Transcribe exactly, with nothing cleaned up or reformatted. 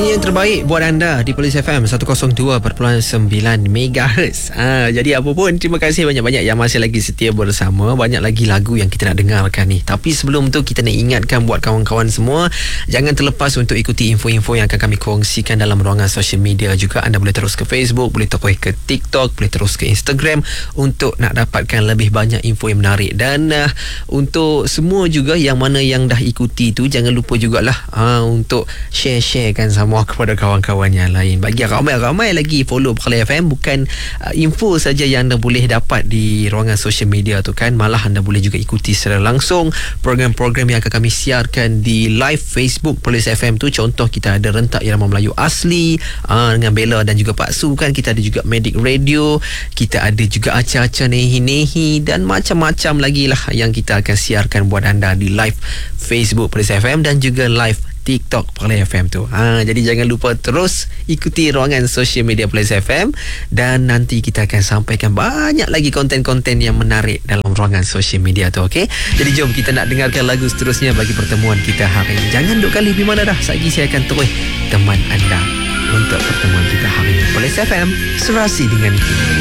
Ini yang terbaik buat anda di Police F M seratus dua perpuluhan sembilan megahertz. Ha, jadi apa pun, terima kasih banyak-banyak yang masih lagi setia bersama. Banyak lagi lagu yang kita nak dengarkan ni. Tapi sebelum tu kita nak ingatkan buat kawan-kawan semua, jangan terlepas untuk ikuti info-info yang akan kami kongsikan dalam ruangan social media juga. Anda boleh terus ke Facebook, boleh terus ke TikTok, boleh terus ke Instagram untuk nak dapatkan lebih banyak info yang menarik. Dan uh, untuk semua juga yang mana yang dah ikuti tu, jangan lupa jugalah uh, untuk share-sharekan sama kepada kawan-kawan yang lain. Bagi ramai-ramai lagi follow Perkara F M. Bukan uh, info saja yang anda boleh dapat di ruangan social media tu kan, malah anda boleh juga ikuti secara langsung program-program yang akan kami siarkan di live Facebook Police F M tu. Contoh, kita ada Rentak Irama Melayu Asli uh, dengan Bella dan juga Pak Su kan. Kita ada juga Medic Radio, kita ada juga Acah-Acah Nehi-Nehi dan macam-macam lagi lah yang kita akan siarkan buat anda di live Facebook Police F M dan juga live TikTok Perkara F M tu. Ha, jadi jangan lupa terus ikuti ruangan social media Police F M dan nanti kita akan sampaikan banyak lagi konten-konten yang menarik dalam ruangan social media tu, okey? Jadi jom kita nak dengarkan lagu seterusnya bagi pertemuan kita hari ini. Jangan duk kali di mana dah. Sekejap saya akan terus teman anda untuk pertemuan kita hari ini. Police F M, serasi dengan kita.